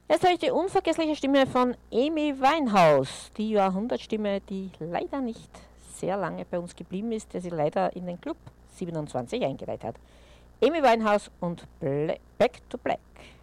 Jetzt höre ich die unvergessliche Stimme von Amy Winehouse, die Jahrhundertstimme, die leider nicht sehr lange bei uns geblieben ist, der sie leider in den Club 27 eingeweiht hat. Amy Winehouse und Back to Black.